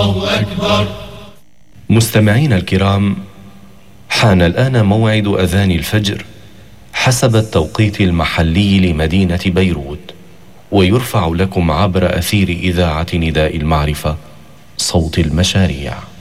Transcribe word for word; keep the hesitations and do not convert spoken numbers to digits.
الله أكبر. مستمعينا الكرام، حان الآن موعد أذان الفجر حسب التوقيت المحلي لمدينة بيروت، ويرفع لكم عبر أثير إذاعة نداء المعرفة صوت المشاريع.